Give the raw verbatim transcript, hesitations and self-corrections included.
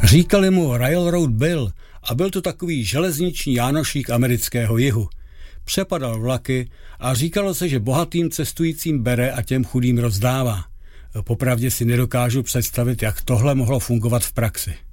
Říkali mu Railroad Bill a byl to takový železniční Jánošík amerického jihu. Přepadal vlaky a říkalo se, že bohatým cestujícím bere a těm chudým rozdává. Popravdě si nedokážu představit, jak tohle mohlo fungovat v praxi.